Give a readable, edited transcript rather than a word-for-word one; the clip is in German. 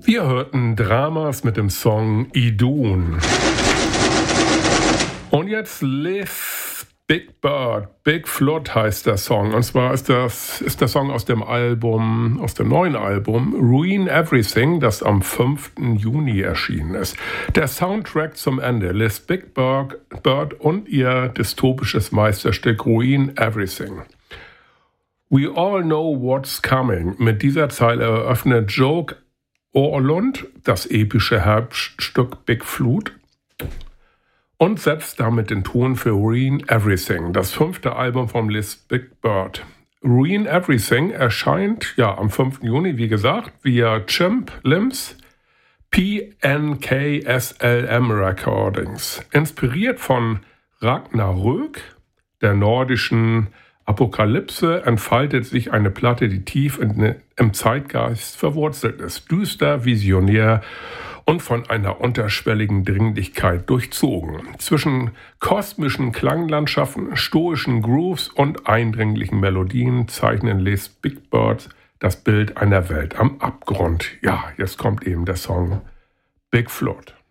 Wir hörten Dramas mit dem Song Idun. Und jetzt Live Big Bird, Big Flood heißt der Song. Und zwar ist der Song aus dem neuen Album Ruin Everything, das am 5. Juni erschienen ist. Der Soundtrack zum Ende, Live Big Bird und ihr dystopisches Meisterstück Ruin Everything. We all know what's coming. Mit dieser Zeile eröffnet Joe Orlund das epische Herbststück Big Flood und setzt damit den Ton für Ruin Everything, das 5. Album vom Live Big Bird. Ruin Everything erscheint am 5. Juni, wie gesagt, via Chimp Limbs PNKSLM Recordings. Inspiriert von Ragnarök, der nordischen Apokalypse, entfaltet sich eine Platte, die tief im Zeitgeist verwurzelt ist, düster, visionär und von einer unterschwelligen Dringlichkeit durchzogen. Zwischen kosmischen Klanglandschaften, stoischen Grooves und eindringlichen Melodien zeichnen Les Big Birds das Bild einer Welt am Abgrund. Ja, jetzt kommt eben der Song Big Flood.